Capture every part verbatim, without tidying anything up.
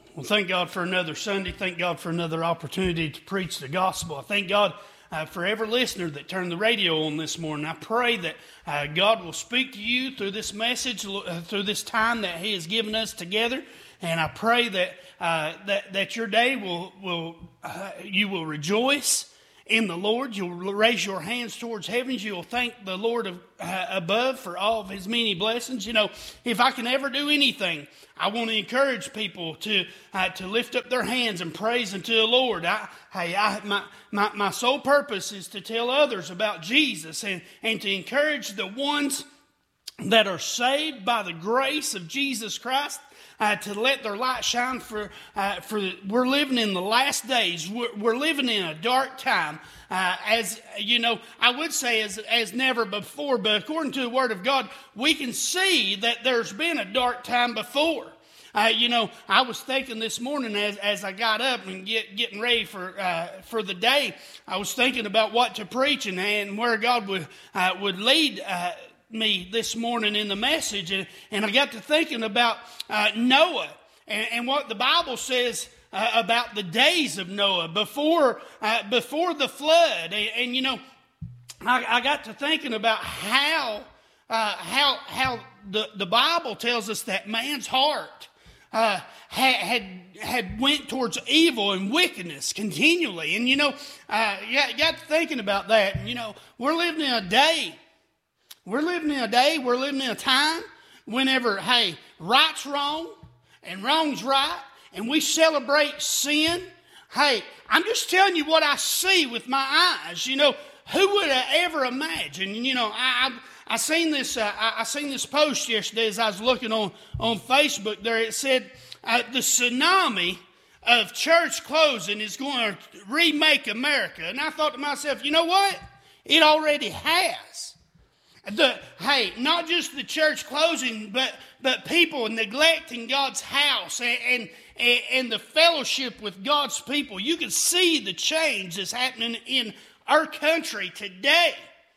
Well, thank God for another Sunday. Thank God for another opportunity to preach the gospel. I thank God uh, for every listener that turned the radio on this morning. I pray that uh, God will speak to you through this message, uh, through this time that He has given us together. And I pray that uh, that that your day will will uh, you will rejoice in the Lord. You'll raise your hands towards heavens. You'll thank the Lord of, uh, above for all of His many blessings. You know, if I can ever do anything, I want to encourage people to uh, to lift up their hands and praise unto the Lord. I, hey, I, my, my my sole purpose is to tell others about Jesus and, and to encourage the ones that are saved by the grace of Jesus Christ. Uh, to let their light shine for, uh, for we're living in the last days. We're, we're living in a dark time. Uh, as, you know, I would say as, as never before, but according to the Word of God, we can see that there's been a dark time before. Uh, you know, I was thinking this morning as, as I got up and get, getting ready for uh, for the day, I was thinking about what to preach and, and where God would, uh, would lead uh me this morning in the message, and, and I got to thinking about uh, Noah and, and what the Bible says uh, about the days of Noah before uh, before the flood. And, and you know, I, I got to thinking about how uh, how how the, the Bible tells us that man's heart uh, had, had had went towards evil and wickedness continually. And you know, uh, I got to thinking about that. And you know, we're living in a day. We're living in a day, we're living in a time whenever, hey, right's wrong and wrong's right, and we celebrate sin. Hey, I'm just telling you what I see with my eyes. You know, who would have ever imagined? You know, I I, I seen this uh, I, I seen this post yesterday as I was looking on, on Facebook there. It said uh, the tsunami of church closing is going to remake America. And I thought to myself, you know what? It already has. The, hey, not just the church closing, but but people neglecting God's house and, and and the fellowship with God's people. You can see the change that's happening in our country today.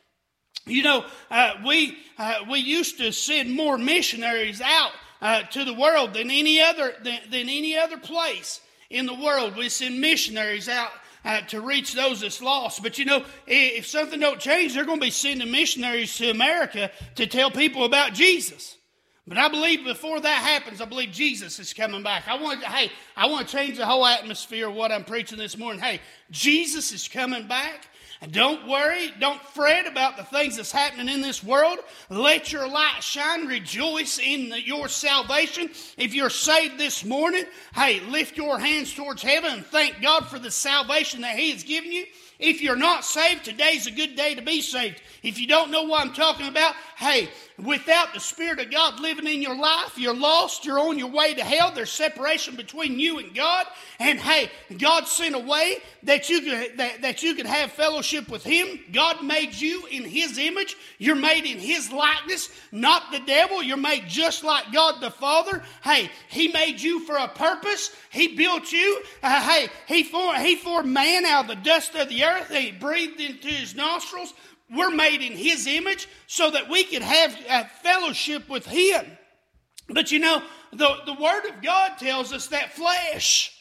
You know, uh, we uh, we used to send more missionaries out uh, to the world than any other than, than any other place in the world. We send missionaries out Uh, to reach those that's lost. But you know, if something don't change, they're going to be sending missionaries to America to tell people about Jesus. But I believe before that happens, I believe Jesus is coming back. I want to, hey, I want to change the whole atmosphere of what I'm preaching this morning. Hey, Jesus is coming back. And don't worry, don't fret about the things that's happening in this world. Let your light shine. Rejoice in the, your salvation. If you're saved this morning, hey, lift your hands towards heaven and thank God for the salvation that He has given you. If you're not saved, today's a good day to be saved. If you don't know what I'm talking about, hey, without the Spirit of God living in your life, you're lost, you're on your way to hell. There's separation between you and God. And hey, God sent a way that you could, that, that you could have fellowship with Him. God made you in His image. You're made in His likeness, not the devil. You're made just like God the Father. Hey, He made you for a purpose. He built you. Uh, hey, he formed, he formed man out of the dust of the earth. He breathed into His nostrils. We're made in His image so that we could have uh, fellowship with Him. But you know, the, the Word of God tells us that flesh,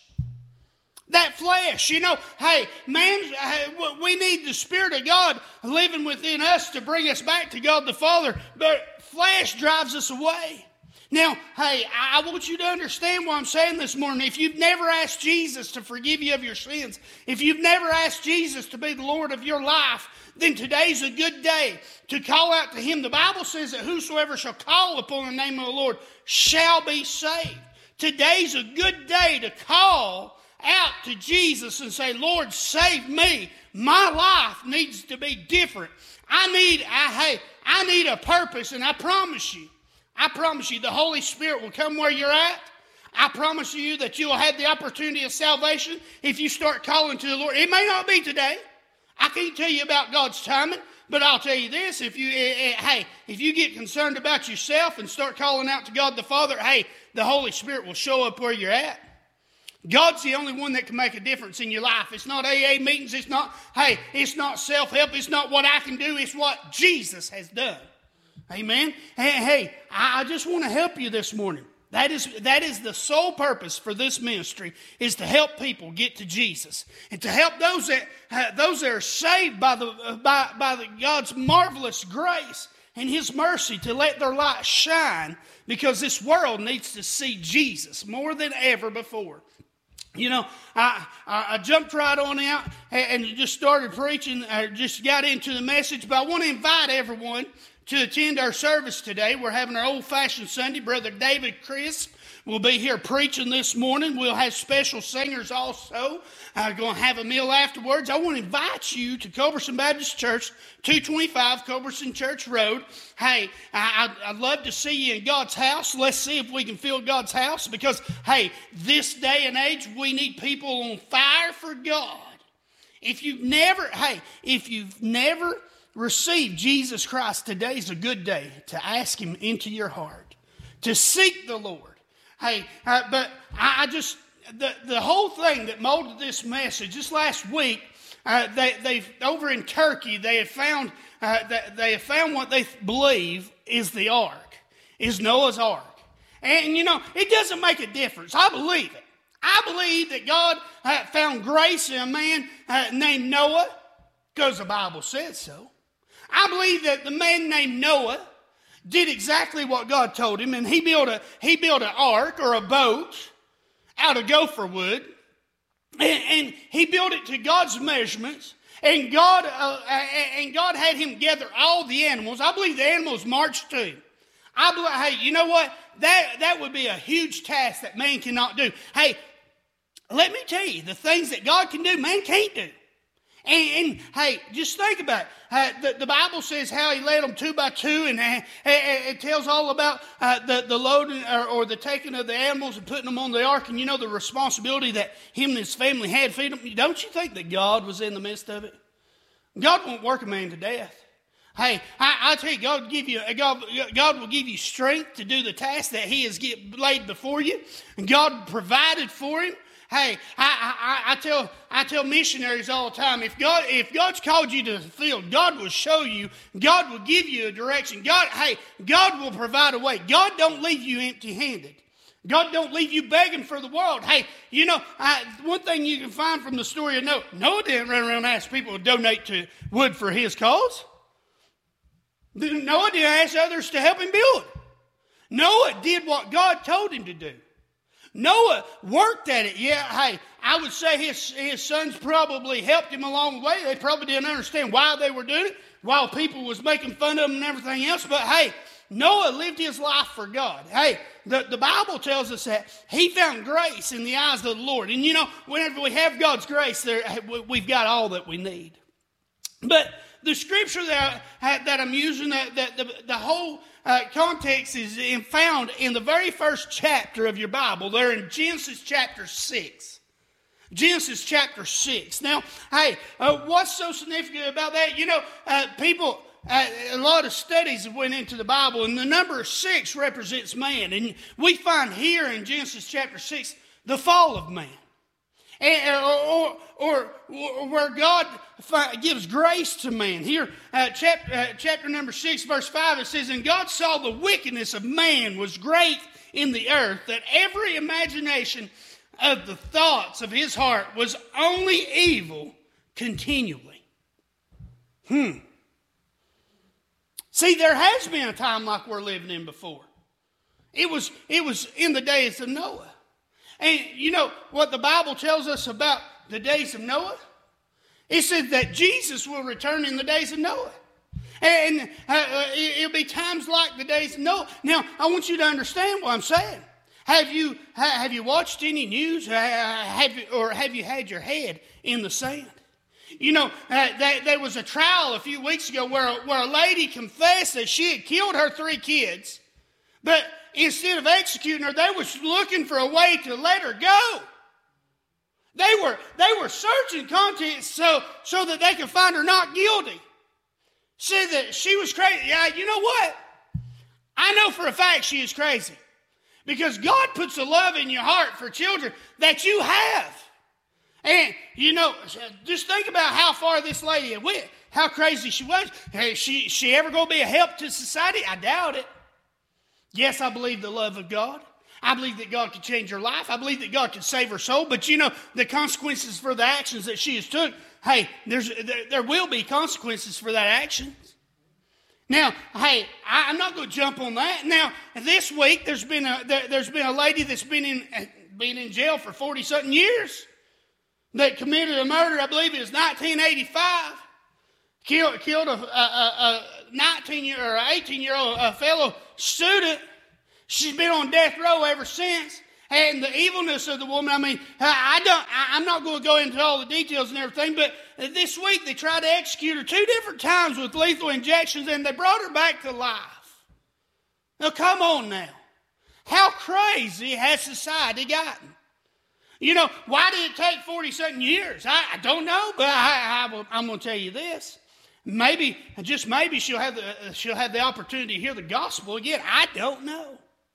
that flesh, you know, hey, man, uh, we need the Spirit of God living within us to bring us back to God the Father, but flesh drives us away. Now, hey, I want you to understand what I'm saying this morning. If you've never asked Jesus to forgive you of your sins, if you've never asked Jesus to be the Lord of your life, then today's a good day to call out to Him. The Bible says that whosoever shall call upon the name of the Lord shall be saved. Today's a good day to call out to Jesus and say, Lord, save me. My life needs to be different. I need, I, hey, I need a purpose, and I promise you, I promise you the Holy Spirit will come where you're at. I promise you that you will have the opportunity of salvation if you start calling to the Lord. It may not be today. I can't tell you about God's timing, but I'll tell you this. If you, eh, eh, hey, if you get concerned about yourself and start calling out to God the Father, hey, the Holy Spirit will show up where you're at. God's the only one that can make a difference in your life. It's not A A meetings. It's not, hey, it's not self-help. It's not what I can do. It's what Jesus has done. Amen. Hey, hey, I just want to help you this morning. That is, that is the sole purpose for this ministry, is to help people get to Jesus. And to help those that, uh, those that are saved by, the, uh, by, by the God's marvelous grace and His mercy, to let their light shine, because this world needs to see Jesus more than ever before. You know, I, I, I jumped right on out and just started preaching, or just got into the message, but I want to invite everyone to attend our service today. We're having our old-fashioned Sunday. Brother David Crisp will be here preaching this morning. We'll have special singers also. I'm going to have a meal afterwards. I want to invite you to Culberson Baptist Church, two twenty-five Culberson Church Road. Hey, I, I'd love to see you in God's house. Let's see if we can fill God's house, because, hey, this day and age, we need people on fire for God. If you've never, hey, if you've never receive Jesus Christ, today is a good day to ask Him into your heart, to seek the Lord. Hey, uh, but I, I just, the, the whole thing that molded this message, just last week, uh, they, they've, over in Turkey, they have found, uh, they, they have found what they believe is the ark, is Noah's ark. And, you know, it doesn't make a difference. I believe it. I believe that God uh, found grace in a man uh, named Noah, because the Bible says so. I believe that the man named Noah did exactly what God told him, and he built a he built an ark or a boat out of gopher wood, and, and he built it to God's measurements. And God uh, and God had him gather all the animals. I believe the animals marched to him. I believe, hey, you know what? That that would be a huge task that man cannot do. Hey, let me tell you, the things that God can do, man can't do. And, and hey, just think about it. Uh, the, the Bible says how He led them two by two, and uh, it, it tells all about uh, the, the loading or, or the taking of the animals and putting them on the ark, and you know the responsibility that Him and His family had feed them. Don't you think that God was in the midst of it? God won't work a man to death. Hey, I, I tell you, God will give you God, God will give you strength to do the task that He has get, laid before you, and God provided for him. Hey, I, I, I tell I tell missionaries all the time, if God if God's called you to the field, God will show you. God will give you a direction. God, hey, God will provide a way. God don't leave you empty-handed. God don't leave you begging for the world. Hey, you know, I, one thing you can find from the story of Noah, Noah didn't run around and ask people to donate to wood for his cause. Noah didn't ask others to help him build. Noah did what God told him to do. Noah worked at it. Yeah, hey, I would say his, his sons probably helped him along the way. They probably didn't understand why they were doing it, while people was making fun of him and everything else. But hey, Noah lived his life for God. Hey, the, the Bible tells us that he found grace in the eyes of the Lord. And you know, whenever we have God's grace, there we've got all that we need. But the scripture that, I, that I'm using, that, that the, the whole uh, context is in, found in the very first chapter of your Bible. They're in Genesis chapter six. Genesis chapter six. Now, hey, uh, what's so significant about that? You know, uh, people, uh, a lot of studies have went into the Bible, and the number six represents man. And we find here in Genesis chapter six the fall of man. And, or, or, or where God gives grace to man. Here, uh, chapter, uh, chapter number six, verse five, it says, "And God saw the wickedness of man was great in the earth, that every imagination of the thoughts of his heart was only evil continually." Hmm. See, there has been a time like we're living in before. It was, it was in the days of Noah. And you know what the Bible tells us about the days of Noah? It says that Jesus will return in the days of Noah. And uh, it'll be times like the days of Noah. Now, I want you to understand what I'm saying. Have you have you watched any news? Have you, or have you had your head in the sand? You know, uh, there, there was a trial a few weeks ago where, where a lady confessed that she had killed her three kids, but instead of executing her, they was looking for a way to let her go. They were they were searching content so, so that they could find her not guilty. Said that she was crazy. Yeah, you know what? I know for a fact she is crazy. Because God puts a love in your heart for children that you have. And, you know, just think about how far this lady went. How crazy she was. Hey, she, she ever going to be a help to society? I doubt it. Yes, I believe the love of God. I believe that God could change her life. I believe that God could save her soul. But you know, the consequences for the actions that she has took, hey, there's, there, there will be consequences for that action. Now, hey, I, I'm not going to jump on that. Now, this week, there's been a, there, there's been a lady that's been in, been in jail for forty-something years that committed a murder, I believe it was nineteen eighty-five. Killed, killed a, a, a nineteen-year or eighteen-year-old uh, fellow student. She's been on death row ever since. And the evilness of the woman, I mean, I don't, I, I'm not going to go into all the details and everything, but this week they tried to execute her two different times with lethal injections, and they brought her back to life. Now, come on now. How crazy has society gotten? You know, why did it take forty-something years? I, I don't know, but I, I, I'm going to tell you this. Maybe, just maybe, she'll have the uh, she'll have the opportunity to hear the gospel again. I don't know.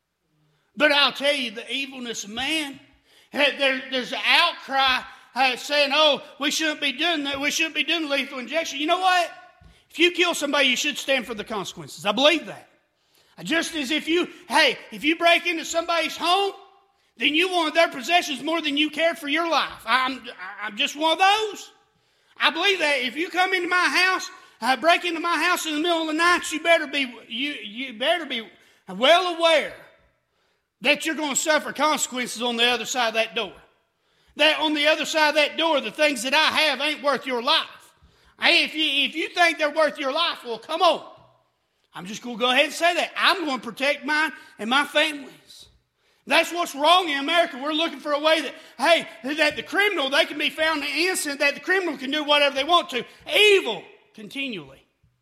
But I'll tell you, the evilness of man, there, there's an outcry uh, saying, oh, we shouldn't be doing that. We shouldn't be doing lethal injection. You know what? If you kill somebody, you should stand for the consequences. I believe that. Just as if you, hey, if you break into somebody's home, then you wanted their possessions more than you cared for your life. I'm, I'm just one of those. I believe that if you come into my house, uh, break into my house in the middle of the night, you better be, you, you better be well aware that you're going to suffer consequences on the other side of that door. That on the other side of that door, the things that I have ain't worth your life. Hey, if you, if you think they're worth your life, well, come on. I'm just going to go ahead and say that. I'm going to protect mine and my family's. That's what's wrong in America. We're looking for a way that, hey, that the criminal, they can be found innocent, that the criminal can do whatever they want to. Evil continually.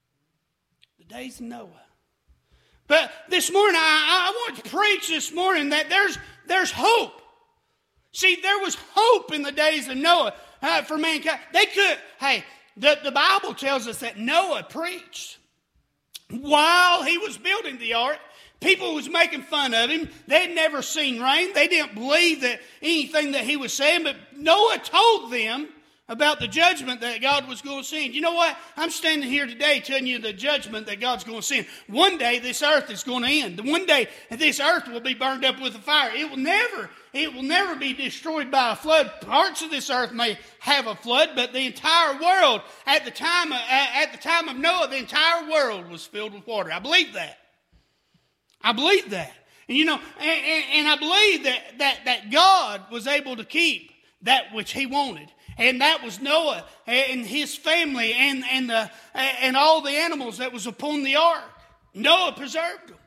The days of Noah. But this morning, I, I want to preach this morning that there's, there's hope. See, there was hope in the days of Noah uh, for mankind. They could, hey, the, the Bible tells us that Noah preached while he was building the ark. People was making fun of him. They'd never seen rain. They didn't believe that anything that he was saying. But Noah told them about the judgment that God was going to send. You know what? I'm standing here today telling you the judgment that God's going to send. One day this earth is going to end. One day this earth will be burned up with a fire. It will never, it will never be destroyed by a flood. Parts of this earth may have a flood, but the entire world, at the time of, at the time of Noah, the entire world was filled with water. I believe that. I believe that. And you know, and, and, and I believe that, that, that God was able to keep that which he wanted. And that was Noah and his family and, and, the, and all the animals that was upon the ark. Noah preserved them.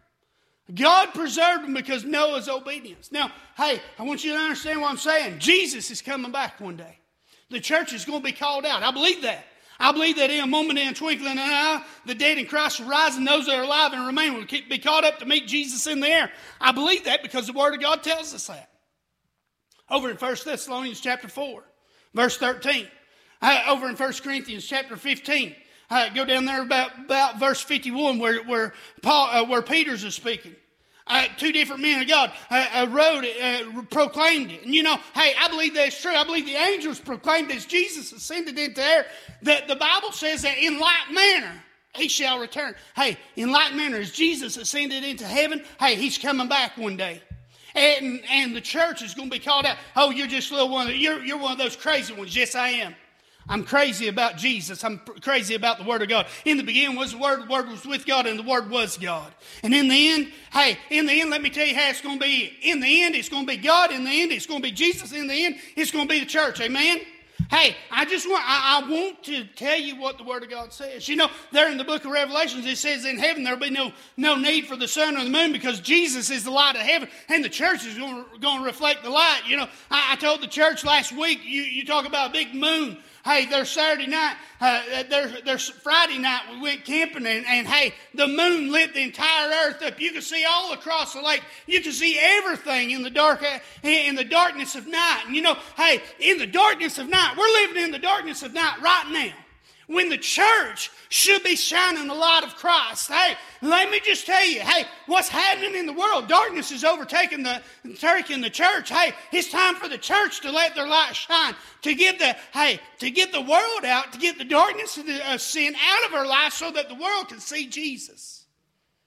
God preserved them because Noah's obedience. Now, hey, I want you to understand what I'm saying. Jesus is coming back one day. The church is going to be called out. I believe that. I believe that in a moment, in a twinkling of an eye, the dead in Christ will rise, and those that are alive and remain will be caught up to meet Jesus in the air. I believe that because the Word of God tells us that. Over in First Thessalonians chapter four. Verse thirteen, uh, over in First Corinthians chapter fifteen, uh, go down there about, about verse fifty-one where, where, Paul, uh, where Peter's is speaking. Uh, two different men of God uh, uh, wrote it, uh, proclaimed it. And you know, hey, I believe that's true. I believe the angels proclaimed as Jesus ascended into air. That the Bible says that in like manner he shall return. Hey, in like manner as Jesus ascended into heaven, hey, he's coming back one day. And, and the church is going to be called out. Oh, you're just a little one. You're, you're one of those crazy ones. Yes, I am. I'm crazy about Jesus. I'm crazy about the Word of God. In the beginning was the Word. The Word was with God, and the Word was God. And in the end, hey, in the end, let me tell you how it's going to be. In the end, it's going to be God. In the end, it's going to be Jesus. In the end, it's going to be the church. Amen? Hey, I just want, I, I want to tell you what the Word of God says. You know, there in the book of Revelations, it says in heaven there will be no, no need for the sun or the moon because Jesus is the light of heaven and the church is going to, going to reflect the light. You know, I, I told the church last week, you, you talk about a big moon. Hey, there's Saturday night, uh, there's, there's Friday night, we went camping, and, and hey, the moon lit the entire earth up. You could see all across the lake. You could see everything in the dark, in the darkness of night. And you know, hey, in the darkness of night, we're living in the darkness of night right now. When the church should be shining the light of Christ. Hey, let me just tell you, hey, what's happening in the world? Darkness is overtaking the, taking the church. Hey, it's time for the church to let their light shine, to get the, hey, to get the world out, to get the darkness of, the, of sin out of our lives so that the world can see Jesus.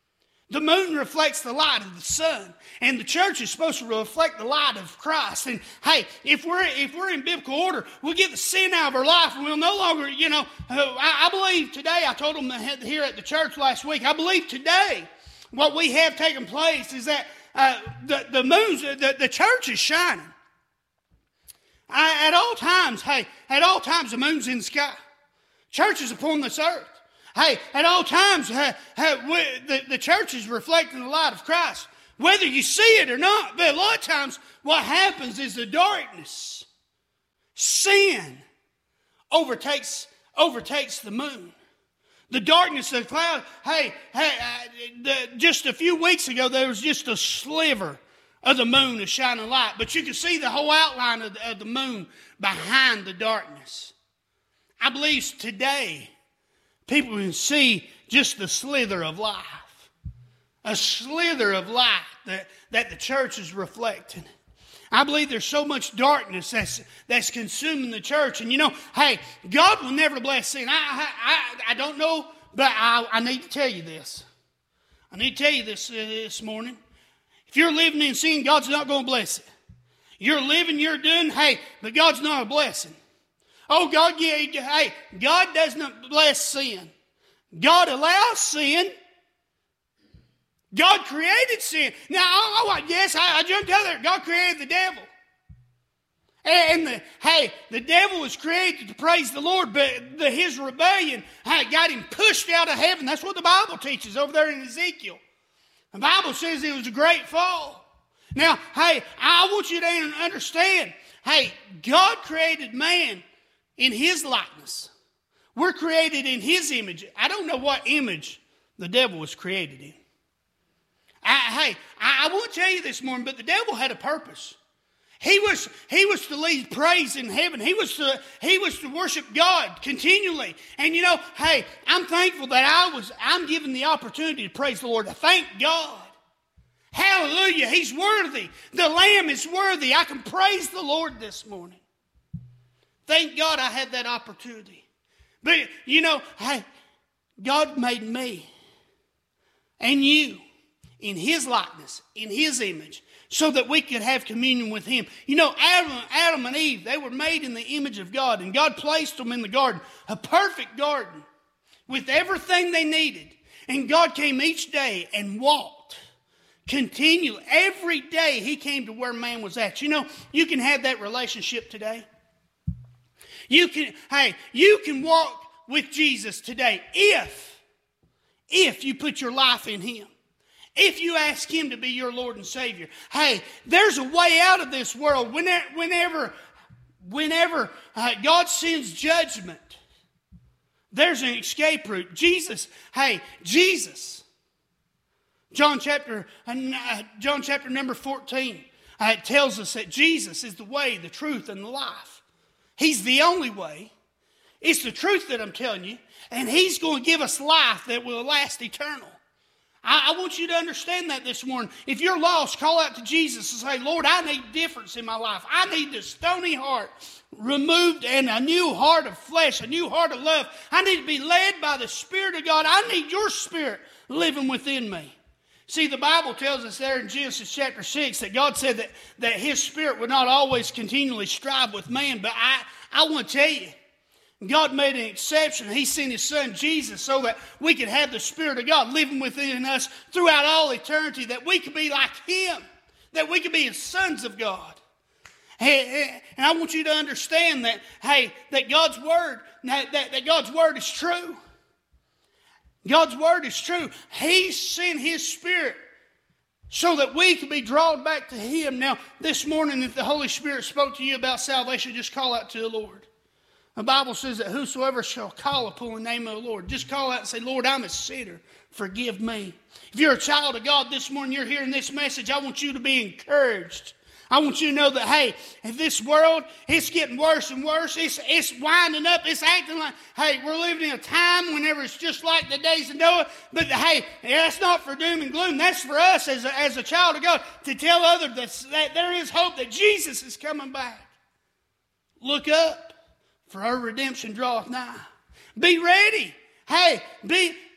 The moon reflects the light of the sun, and the church is supposed to reflect the light of Christ. And hey, if we're if we're in biblical order, we'll get the sin out of our life, and we'll no longer, you know, I, I believe today, I told them here at the church last week, I believe today what we have taken place is that uh, the, the moons, the, the church is shining. I, at all times, hey, at all times the moon's in the sky. Church is upon this earth. Hey, at all times, uh, uh, we, the, the church is reflecting the light of Christ. Whether you see it or not, but a lot of times what happens is the darkness, sin, overtakes, overtakes the moon. The darkness of the cloud. Hey, hey uh, the, just a few weeks ago, there was just a sliver of the moon, a shining light. But you can see the whole outline of the, of the moon behind the darkness. I believe today, people can see just the slither of life. A slither of light that, that the church is reflecting. I believe there's so much darkness that's, that's consuming the church. And you know, hey, God will never bless sin. I, I, I, I don't know, but I, I need to tell you this. I need to tell you this uh, this morning. If you're living in sin, God's not going to bless it. You're living, you're doing, hey, but God's not a blessing. Oh, God, yeah, hey, God does not bless sin. God allows sin. God created sin. Now, oh, oh, yes, I, I jumped out there. God created the devil. And, the, hey, the devil was created to praise the Lord, but the, his rebellion hey, got him pushed out of heaven. That's what the Bible teaches over there in Ezekiel. The Bible says it was a great fall. Now, hey, I want you to understand, hey, God created man in his likeness. We're created in his image. I don't know what image the devil was created in. I, hey, I, I want to tell you this morning, but the devil had a purpose. He was, he was to lead praise in heaven. He was to, he was to worship God continually. And you know, hey, I'm thankful that I was, I'm given the opportunity to praise the Lord. Thank God. Hallelujah. He's worthy. The Lamb is worthy. I can praise the Lord this morning. Thank God I had that opportunity. But you know, hey, God made me and you in his likeness, in his image, so that we could have communion with him. You know, Adam, Adam and Eve, they were made in the image of God, and God placed them in the garden, a perfect garden with everything they needed. And God came each day and walked continually. Every day he came to where man was at. You know, you can have that relationship today. You can, hey, you can walk with Jesus today if, if you put your life in him. If you ask him to be your Lord and Savior. Hey, there's a way out of this world. Whenever, whenever, whenever uh, God sends judgment, there's an escape route. Jesus, hey, Jesus. John chapter, uh, John chapter number fourteen, uh, it tells us that Jesus is the way, the truth, and the life. He's the only way. It's the truth that I'm telling you. And he's going to give us life that will last eternal. I, I want you to understand that this morning. If you're lost, call out to Jesus and say, Lord, I need difference in my life. I need the stony heart removed and a new heart of flesh, a new heart of love. I need to be led by the Spirit of God. I need your Spirit living within me. See, the Bible tells us there in Genesis chapter six that God said that, that his Spirit would not always continually strive with man. But I, I want to tell you, God made an exception. He sent his son Jesus so that we could have the Spirit of God living within us throughout all eternity, that we could be like him, that we could be his sons of God. And I want you to understand that, hey, that God's word, that, that, that God's word is true. God's word is true. He sent his Spirit so that we could be drawn back to him. Now, this morning, if the Holy Spirit spoke to you about salvation, just call out to the Lord. The Bible says that whosoever shall call upon the name of the Lord, just call out and say, Lord, I'm a sinner. Forgive me. If you're a child of God this morning, you're hearing this message, I want you to be encouraged. I want you to know that, hey, in this world, it's getting worse and worse. It's, it's winding up. It's acting like, hey, we're living in a time whenever it's just like the days of Noah. But, hey, that's not for doom and gloom. That's for us as a, as a child of God to tell others that, that there is hope, that Jesus is coming back. Look up, for our redemption draweth nigh. Be ready. Hey, be,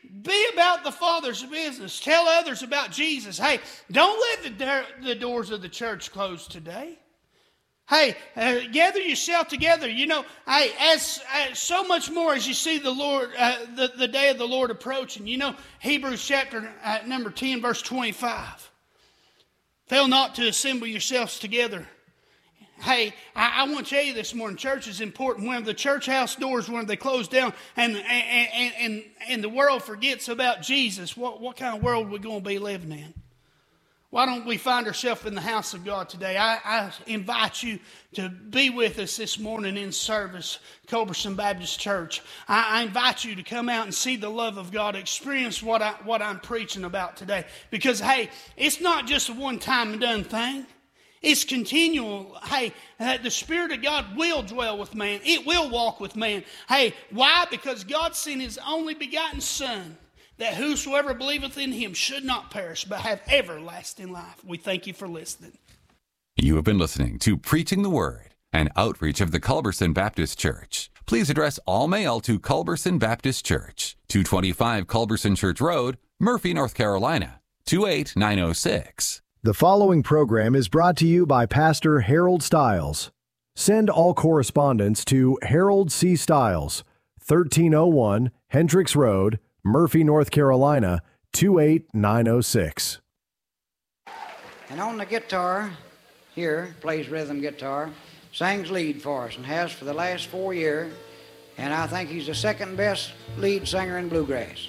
be about the Father's business. Tell others about Jesus. Hey, don't let the, do- the doors of the church close today. Hey, uh, gather yourself together. You know, hey, as, as so much more as you see the Lord, uh, the, the day of the Lord approaching. You know, Hebrews chapter uh, number ten, verse twenty-five. Fail not to assemble yourselves together. Hey, I, I want to tell you this morning, church is important. When the church house doors, when they close down and and, and, and the world forgets about Jesus, what, what kind of world are we going to be living in? Why don't we find ourselves in the house of God today? I, I invite you to be with us this morning in service, Culberson Baptist Church. I, I invite you to come out and see the love of God, experience what, I, what I'm preaching about today. Because, hey, it's not just a one-time and done thing. It's continual. Hey, uh, the Spirit of God will dwell with man. It will walk with man. Hey, why? Because God sent His only begotten Son, that whosoever believeth in Him should not perish, but have everlasting life. We thank you for listening. You have been listening to Preaching the Word, an outreach of the Culberson Baptist Church. Please address all mail to Culberson Baptist Church, two twenty-five Culberson Church Road, Murphy, North Carolina, two eight nine oh six. The following program is brought to you by Pastor Harold Stiles. Send all correspondence to Harold C. Stiles, thirteen oh one Hendricks Road, Murphy, North Carolina, two eight nine oh six. And on the guitar, here, plays rhythm guitar, sings lead for us and has for the last four years, and I think he's the second best lead singer in bluegrass.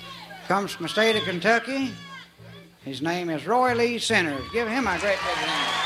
Comes from the state of Kentucky. His name is Roy Lee Centers. Give him a great big hand.